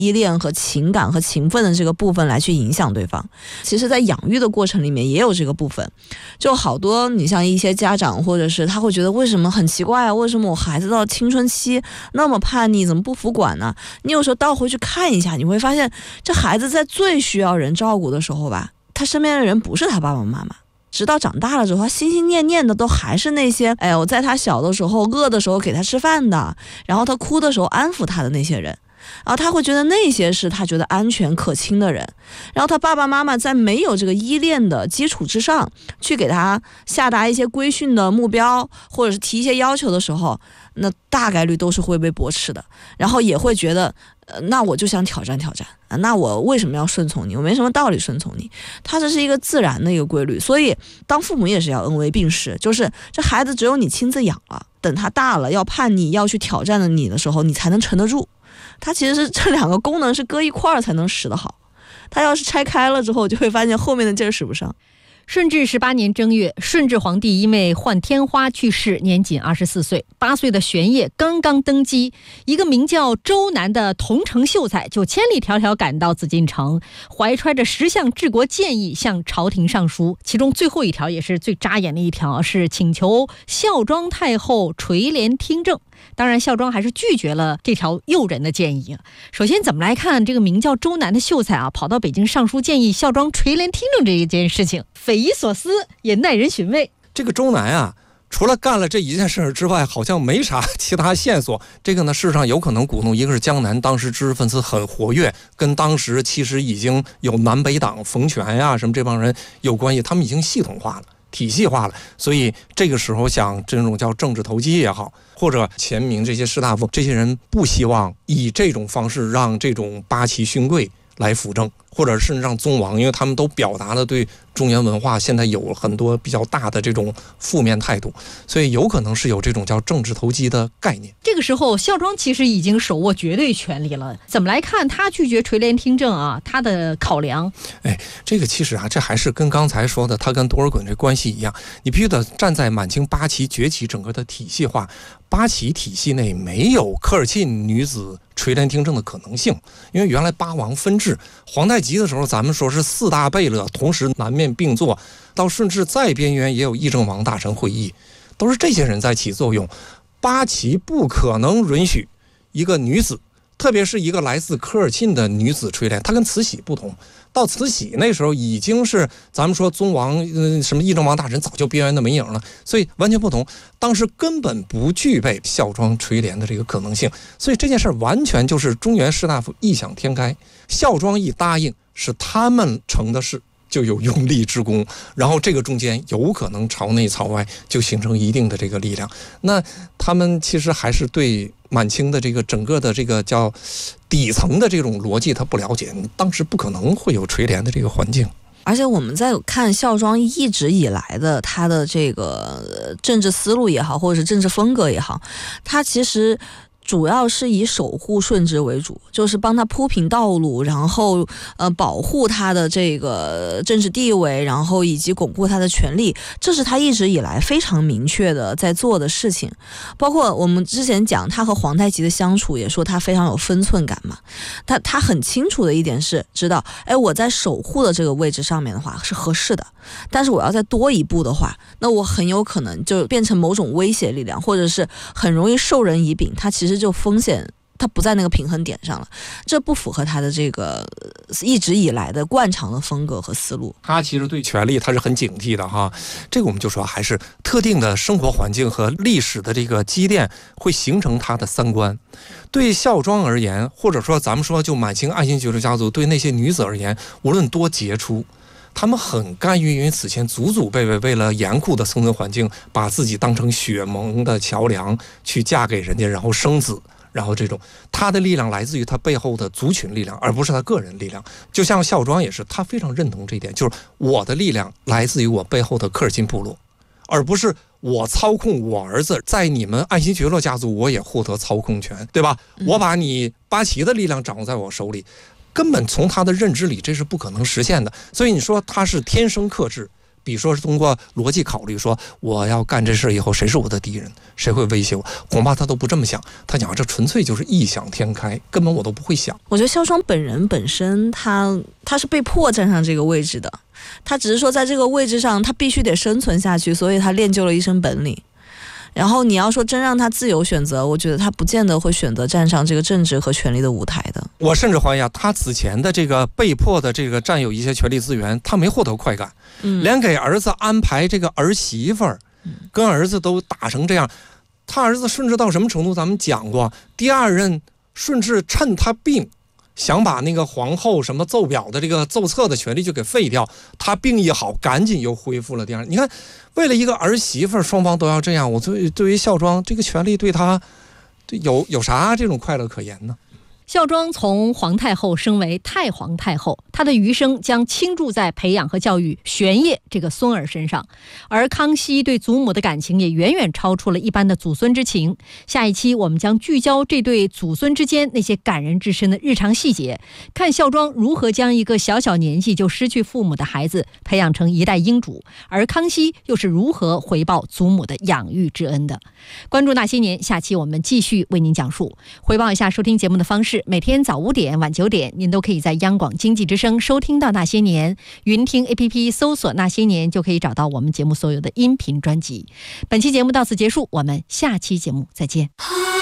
依恋和情感和情分的这个部分来去影响对方。其实在养育的过程里面也有这个部分，就好多你像一些家长或者是他会觉得为什么很奇怪啊，为什么我孩子到青春期那么叛逆，怎么不服管呢？你有时候倒回去看一下，你会发现这孩子在最需要人照顾的时候吧，他身边的人不是他爸爸妈妈，直到长大了之后，他心心念念的都还是那些，我在他小的时候饿的时候给他吃饭的，然后他哭的时候安抚他的那些人，然后他会觉得那些是他觉得安全可亲的人。然后他爸爸妈妈在没有这个依恋的基础之上，去给他下达一些规训的目标，或者是提一些要求的时候，那大概率都是会被驳斥的，然后也会觉得那我就想挑战挑战啊，那我为什么要顺从你？我没什么道理顺从你。它这是一个自然的一个规律，所以当父母也是要恩威并施，就是这孩子只有你亲自养了，等他大了要叛逆要去挑战的你的时候，你才能沉得住。它其实是这两个功能是搁一块儿才能使得好，它要是拆开了之后，就会发现后面的劲儿使不上。 顺治18年正月，顺治皇帝因为患天花去世，年仅24岁。8岁的玄烨刚刚登基，一个名叫周南的桐城秀才就千里迢迢赶到紫禁城，怀揣着10项治国建议向朝廷上书。其中最后一条也是最扎眼的一条，是请求孝庄太后垂帘听政。当然孝庄还是拒绝了这条诱人的建议。首先怎么来看这个名叫周南的秀才啊，跑到北京上书建议孝庄垂帘听政这一件事情，匪夷所思也耐人寻味。 这个周南啊，除了干了这一件事之外，好像没啥其他线索。这个呢，事实上有可能鼓动，一个是江南当时知识分子很活跃，跟当时其实已经有南北党冯权呀什么这帮人有关系，他们已经系统化了，体系化了，所以这个时候像这种叫政治投机也好，或者前明这些士大夫，这些人不希望以这种方式让这种八旗勋贵来辅政，或者是让宗王，因为他们都表达了对中原文化现在有很多比较大的这种负面态度，所以有可能是有这种叫政治投机的概念。 这个时候孝庄其实已经手握绝对权力了，怎么来看他拒绝垂帘听政啊？他的考量， 这个其实啊，这还是跟刚才说的他跟多尔衮这关系一样，你必须得站在满清八旗崛起整个的体系化，八旗体系内没有科尔沁女子垂帘听政的可能性，因为原来八王分治，皇太极的时候咱们说是4大贝勒同时南面并坐，到顺治再边缘也有议政王大臣会议，都是这些人在起作用。八旗不可能允许一个女子，特别是一个来自科尔沁的女子垂帘，她跟慈禧不同。到慈禧那时候已经是咱们说宗王什么议政王大臣早就边缘的没影了，所以完全不同。当时根本不具备孝庄垂帘的这个可能性，所以这件事完全就是中原士大夫异想天开。孝庄一答应，是他们成的事，就有用力之功，然后这个中间有可能朝内朝外就形成一定的这个力量。那他们其实还是对满清的这个整个的这个叫底层的这种逻辑他不了解，当时不可能会有垂帘的这个环境。 而且我们在看孝庄一直以来的他的这个政治思路也好，或者是政治风格也好，他其实主要是以守护顺治为主，就是帮他铺平道路，然后保护他的这个政治地位，然后以及巩固他的权力，这是他一直以来非常明确的在做的事情。包括我们之前讲他和皇太极的相处，也说他非常有分寸感嘛。他很清楚的一点是知道，我在守护的这个位置上面的话是合适的，但是我要再多一步的话，那我很有可能就变成某种威胁力量，或者是很容易授人以柄，他其实就风险他不在那个平衡点上了，这不符合他的这个一直以来的惯常的风格和思路。 他其实对权力他是很警惕的哈，这个我们就说还是特定的生活环境和历史的这个积淀会形成他的三观。对孝庄而言，或者说咱们说就满清爱新觉罗家族对那些女子而言，无论多杰出，他们很甘于因为此前祖祖辈辈为了严酷的生存环境，把自己当成血盟的桥梁去嫁给人家，然后生子，然后这种他的力量来自于他背后的族群力量，而不是他个人力量。就像孝庄也是，他非常认同这一点，就是我的力量来自于我背后的科尔沁部落，而不是我操控我儿子在你们爱新觉罗家族我也获得操控权，对吧？我把你八旗的力量掌握在我手里，根本从他的认知里这是不可能实现的。所以你说他是天生克制， 比如说是通过逻辑考虑，说我要干这事以后谁是我的敌人，谁会威胁我，恐怕他都不这么想。他讲这纯粹就是异想天开，根本我都不会想。 我觉得孝庄本人本身他是被迫站上这个位置的，他只是说在这个位置上他必须得生存下去，所以他练就了一身本领。然后你要说真让他自由选择，我觉得他不见得会选择站上这个政治和权力的舞台的。 我甚至怀疑他此前的这个被迫的这个占有一些权力资源，他没获得快感，连给儿子安排这个儿媳妇儿，跟儿子都打成这样。他儿子甚至到什么程度，咱们讲过，第二任甚至趁他病，想把那个皇后什么奏表的这个奏册的权利就给废掉，他病一好，赶紧又恢复了第二。你看，为了一个儿媳妇，双方都要这样，我对于孝庄这个权利对他有啥这种快乐可言呢？ 孝庄从皇太后升为太皇太后，她的余生将倾注在培养和教育玄烨这个孙儿身上，而康熙对祖母的感情也远远超出了一般的祖孙之情。下一期我们将聚焦这对祖孙之间那些感人至深的日常细节，看孝庄如何将一个小小年纪就失去父母的孩子培养成一代英主，而康熙又是如何回报祖母的养育之恩的。关注那些年，下期我们继续为您讲述。回报一下收听节目的方式，每天早5点、晚9点，您都可以在央广经济之声收听到那些年。云听 APP 搜索那些年，就可以找到我们节目所有的音频专辑。本期节目到此结束，我们下期节目再见。